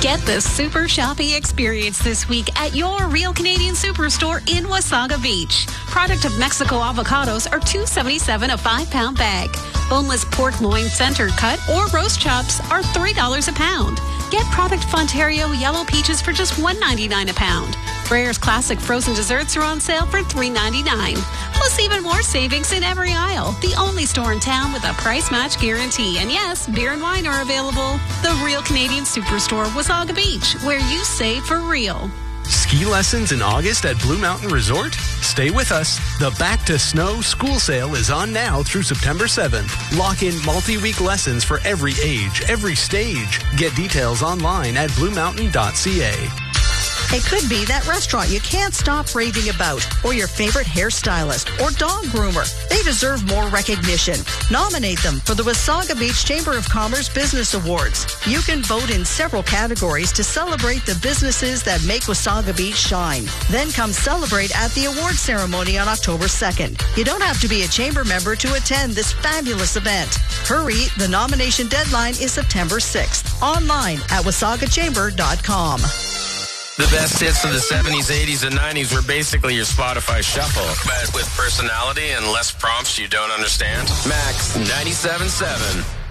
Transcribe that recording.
Get the super shopping experience this week at your Real Canadian Superstore in Wasaga Beach. Product of Mexico avocados are $2.77 a 5-pound bag. Boneless pork loin center cut or roast chops are $3 a pound. Get product of Ontario yellow peaches for just $1.99 a pound. Breyer's classic frozen desserts are on sale for $3.99. Plus even more savings in every aisle. The only store in town with a price match guarantee. And yes, beer and wine are available. The Real Canadian Superstore, Wasaga Beach, where you save for real. Ski lessons in August at Blue Mountain Resort? Stay with us. The Back to Snow school sale is on now through September 7th. Lock in multi-week lessons for every age, every stage. Get details online at bluemountain.ca. It could be that restaurant you can't stop raving about, or your favorite hairstylist or dog groomer. They deserve more recognition. Nominate them for the Wasaga Beach Chamber of Commerce Business Awards. You can vote in several categories to celebrate the businesses that make Wasaga Beach shine. Then come celebrate at the award ceremony on October 2nd. You don't have to be a chamber member to attend this fabulous event. Hurry, the nomination deadline is September 6th. Online at wasagachamber.com. The best hits of the 70s, 80s, and 90s were basically your Spotify shuffle, but with personality and less prompts you don't understand. Max 97.7.